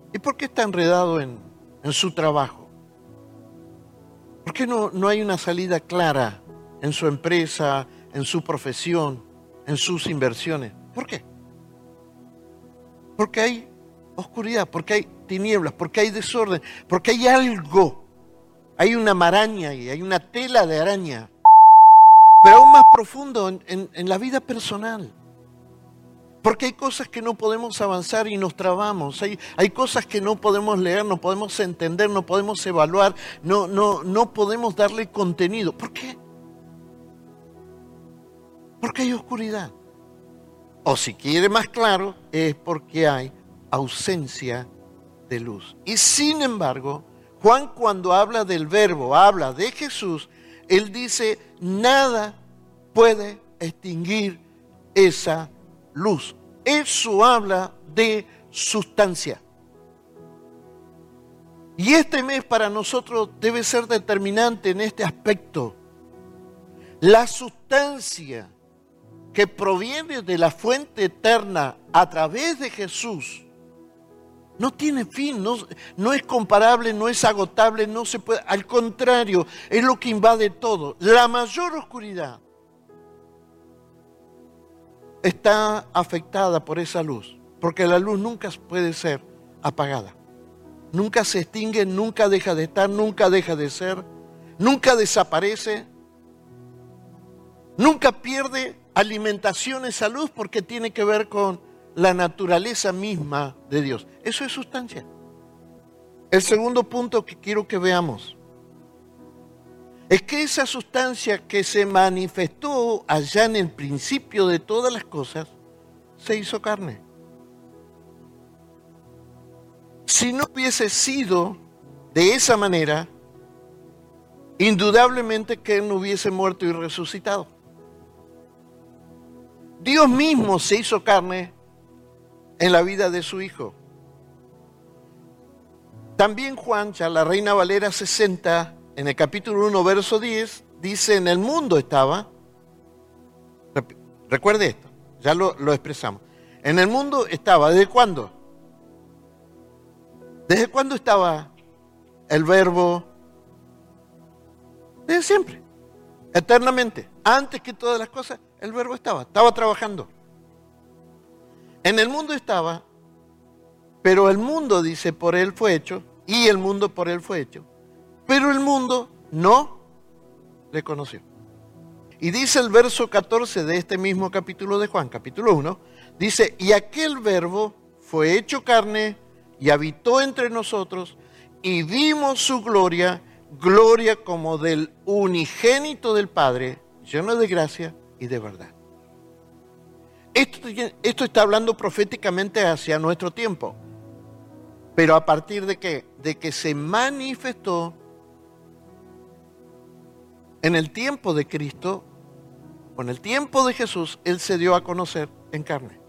¿Y por qué está enredado en su trabajo? ¿Por qué no hay una salida clara en su empresa, en su profesión, en sus inversiones? ¿Por qué? Porque hay oscuridad, porque hay tinieblas, porque hay desorden, porque hay algo. Hay una maraña y hay una tela de araña. Pero aún más profundo en la vida personal. Porque hay cosas que no podemos avanzar y nos trabamos. Hay cosas que no podemos leer, no podemos entender, no podemos evaluar, no podemos darle contenido. ¿Por qué? Porque hay oscuridad. O si quiere más claro, es porque hay ausencia de luz. Y sin embargo, Juan cuando habla del verbo, habla de Jesús, él dice, nada puede extinguir esa luz. Eso habla de sustancia. Y este mes para nosotros debe ser determinante en este aspecto. La sustancia que proviene de la fuente eterna a través de Jesús no tiene fin, no es comparable, no es agotable, no se puede, al contrario, es lo que invade todo. La mayor oscuridad está afectada por esa luz, porque la luz nunca puede ser apagada. Nunca se extingue, nunca deja de estar, nunca deja de ser, nunca desaparece, nunca pierde alimentación esa luz porque tiene que ver con la naturaleza misma de Dios. Eso es sustancia. El segundo punto que quiero que veamos es que esa sustancia que se manifestó allá en el principio de todas las cosas, se hizo carne. Si no hubiese sido de esa manera, indudablemente que Él no hubiese muerto y resucitado. Dios mismo se hizo carne en la vida de su Hijo. También Juan, ya la Reina Valera 60, en el capítulo 1, verso 10, dice, en el mundo estaba, recuerde esto, ya lo expresamos, en el mundo estaba, ¿desde cuándo? ¿Desde cuándo estaba el verbo? Desde siempre, eternamente, antes que todas las cosas, el verbo estaba trabajando. En el mundo estaba, pero el mundo, dice, por él fue hecho, y el mundo por él fue hecho. Pero el mundo no le conoció. Y dice el verso 14 de este mismo capítulo de Juan, capítulo 1, dice, y aquel verbo fue hecho carne y habitó entre nosotros, y vimos su gloria, gloria como del unigénito del Padre, lleno de gracia y de verdad. Esto está hablando proféticamente hacia nuestro tiempo. Pero ¿a partir de qué? De que se manifestó en el tiempo de Cristo, o en el tiempo de Jesús, Él se dio a conocer en carne.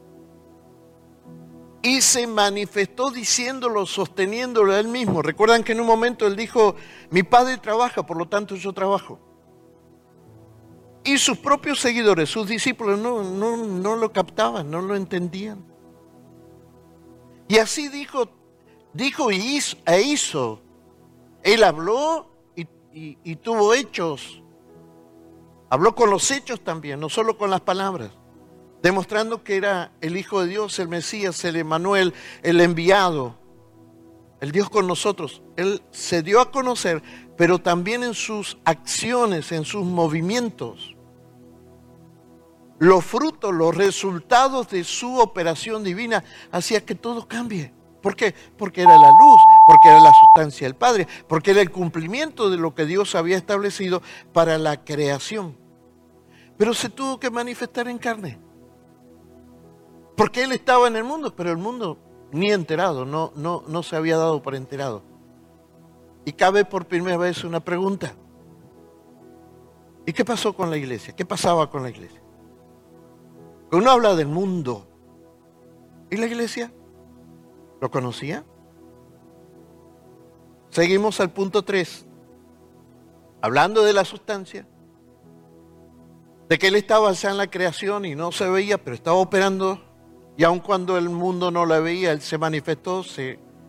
Y se manifestó diciéndolo, sosteniéndolo a Él mismo. Recuerdan que en un momento Él dijo, mi Padre trabaja, por lo tanto yo trabajo. Y sus propios seguidores, sus discípulos, no lo captaban, no lo entendían. Y así dijo e hizo. Él habló y tuvo hechos. Habló con los hechos también, no solo con las palabras. Demostrando que era el Hijo de Dios, el Mesías, el Emmanuel, el enviado. El Dios con nosotros. Él se dio a conocer, pero también en sus acciones, en sus movimientos. Los frutos, los resultados de su operación divina hacía que todo cambie. ¿Por qué? Porque era la luz, porque era la sustancia del Padre, porque era el cumplimiento de lo que Dios había establecido para la creación. Pero se tuvo que manifestar en carne. Porque Él estaba en el mundo, pero el mundo ni enterado, no se había dado por enterado. Y cabe por primera vez una pregunta. ¿Y qué pasó con la iglesia? ¿Qué pasaba con la iglesia? Uno habla del mundo. ¿Y la iglesia? ¿Lo conocía? Seguimos al punto 3. Hablando de la sustancia. De que Él estaba ya en la creación y no se veía, pero estaba operando. Y aun cuando el mundo no la veía, Él se manifestó, se